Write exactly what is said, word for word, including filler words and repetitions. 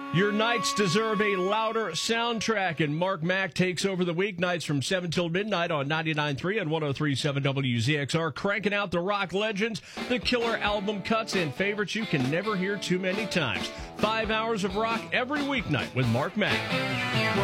Your nights deserve a louder soundtrack, and Mark Mack takes over the weeknights from seven till midnight on ninety-nine point three and one oh three point seven W Z X R, cranking out the rock legends, the killer album cuts, and favorites you can never hear too many times. Five hours of rock every weeknight with Mark Mack.